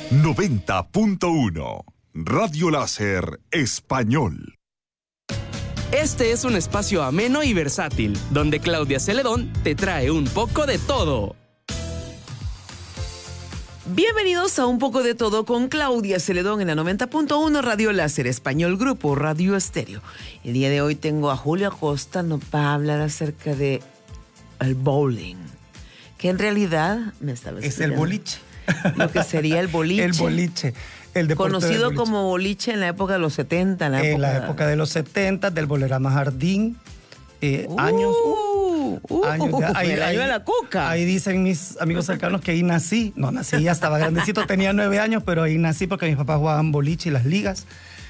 90.1 Radio Láser Español. Este es un espacio ameno y versátil, donde Claudia Celedón te trae un poco de todo. Bienvenidos a Un Poco de Todo con Claudia Celedón en la 90.1 Radio Láser Español, Grupo Radio Estéreo. El día de hoy tengo a Julio Acosta, nos va a hablar acerca de el bowling, que en realidad me estaba es el boliche. Lo que sería el boliche. El boliche. El deporte conocido boliche. como boliche en la época de los 70. En la época de los 70, del Bolerama Jardín. Años el año de la cuca. Ahí dicen mis amigos cercanos que ahí nací. No nací, ya estaba grandecito, tenía 9 años, pero ahí nací porque mis papás jugaban boliche y las ligas.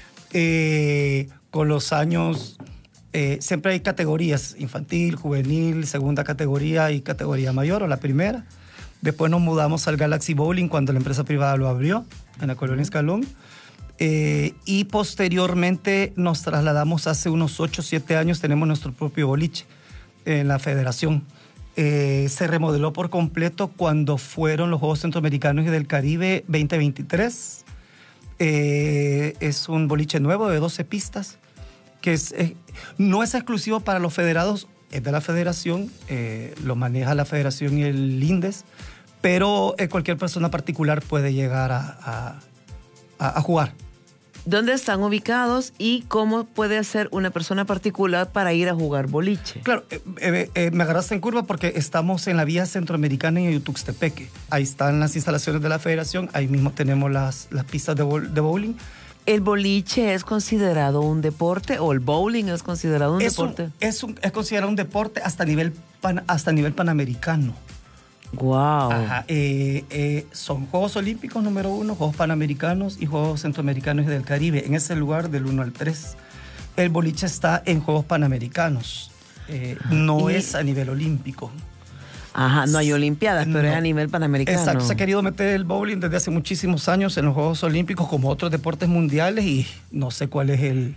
Con los años, siempre hay categorías: infantil, juvenil, segunda categoría y categoría mayor, o la primera. Después nos mudamos al Galaxy Bowling cuando la empresa privada lo abrió, en la Colonia Escalón. Y posteriormente nos trasladamos hace unos 8 o 7 años, tenemos nuestro propio boliche en la federación. Se remodeló por completo cuando fueron los Juegos Centroamericanos y del Caribe 2023. Es un boliche nuevo de 12 pistas, que no es exclusivo para los federados, es de la federación, lo maneja la federación y el INDES, pero cualquier persona particular puede llegar a jugar. ¿Dónde están ubicados y cómo puede hacer una persona particular para ir a jugar boliche? Claro, me agarraste en curva porque estamos en la vía centroamericana en Yutuxtepeque. Ahí están las instalaciones de la federación, ahí mismo tenemos las pistas de bowling. ¿El boliche es considerado un deporte o el bowling es considerado un deporte? Es considerado un deporte hasta nivel panamericano. Wow. Ajá, son Juegos Olímpicos número 1, Juegos Panamericanos y Juegos Centroamericanos y del Caribe. En ese lugar del 1 al 3. El boliche está en Juegos Panamericanos. No es a nivel olímpico. Ajá, no hay olimpiadas, pero es a nivel panamericano. Exacto, se ha querido meter el bowling desde hace muchísimos años en los Juegos Olímpicos como otros deportes mundiales y no sé cuál es el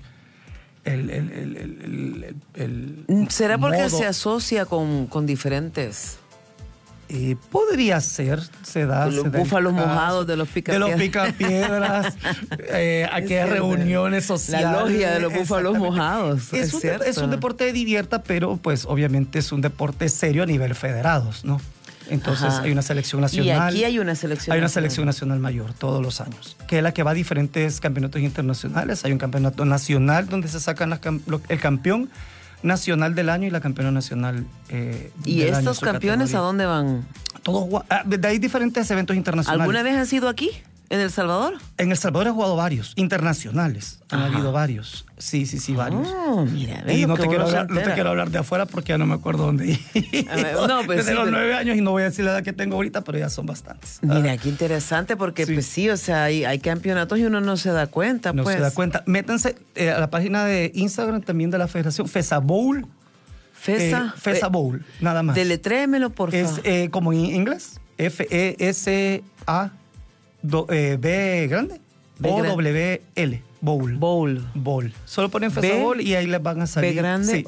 ¿Será porque modo. se asocia con diferentes? Podría ser, se da. Los búfalos mojados de los picapiedras. De los picapiedras, aquellas reuniones sociales. La logia de los búfalos mojados. Es un deporte de divierta, pero pues obviamente es un deporte serio a nivel federados, ¿no? Entonces hay una selección nacional. Y aquí hay una selección. Hay una selección nacional mayor todos los años, que es la que va a diferentes campeonatos internacionales. Hay un campeonato nacional donde se sacan el campeón nacional del año y la campeona nacional ¿Y estos campeones a dónde van? Todos, de ahí diferentes eventos internacionales. ¿Alguna vez han sido aquí, en El Salvador? En El Salvador he jugado varios, internacionales. Han habido varios. Sí, varios. Mira, y no te quiero hablar de afuera porque ya no me acuerdo dónde ir. Desde los 9 años y no voy a decir la edad que tengo ahorita, pero ya son bastantes. Mira, qué interesante porque pues sí, o sea, hay campeonatos y uno no se da cuenta. No se da cuenta. Métanse a la página de Instagram también de la Federación, FESA Bowl. FESA Bowl, nada más. Deletrémelo, por favor. Es como en inglés, FESA B grande, O-W-L, Bowl. Solo ponen FESA Bowl y ahí les van a salir. B grande,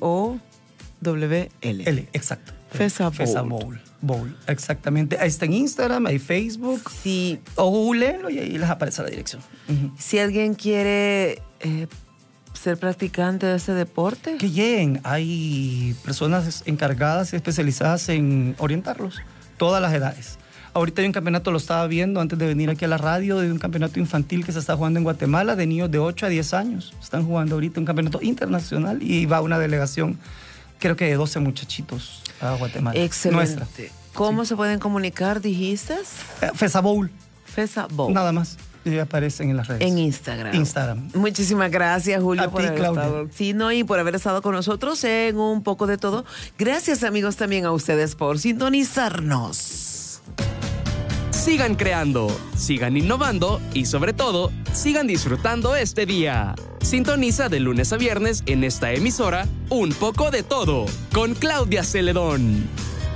O-W-L. L, exacto. FESA Bowl, exactamente. Ahí está en Instagram, hay Facebook. Sí. O googleenlo y ahí les aparece la dirección. Si alguien quiere ser practicante de este deporte, que lleguen. Hay personas encargadas y especializadas en orientarlos, todas las edades. Ahorita hay un campeonato, lo estaba viendo antes de venir aquí a la radio, de un campeonato infantil que se está jugando en Guatemala, de niños de 8 a 10 años. Están jugando ahorita un campeonato internacional y va una delegación, creo que de 12 muchachitos a Guatemala. Excelente. Nuestra. ¿Cómo se pueden comunicar, dijiste? FESA Bowl. FESA Bowl. Nada más. Y aparecen en las redes. En Instagram. Muchísimas gracias, Julio, por haber estado. Sí, no, y por haber estado con nosotros en Un Poco de Todo. Gracias, amigos, también a ustedes por sintonizarnos. Sigan creando, sigan innovando y sobre todo, sigan disfrutando este día. Sintoniza de lunes a viernes en esta emisora Un Poco de Todo con Claudia Celedón.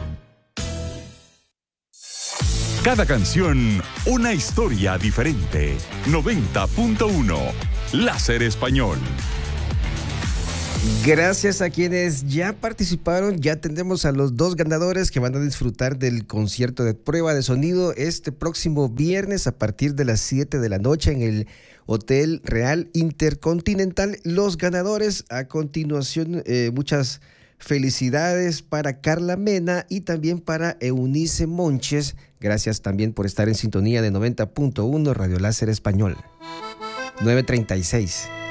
Cada canción, una historia diferente. 90.1 Láser Español. Gracias a quienes ya participaron. Ya tenemos a los 2 ganadores que van a disfrutar del concierto de prueba de sonido este próximo viernes a partir de las 7 de la noche en el Hotel Real Intercontinental. Los ganadores a continuación, muchas felicidades para Carla Mena y también para Eunice Monches. Gracias también por estar en sintonía de 90.1 Radio Láser Español. 9:36.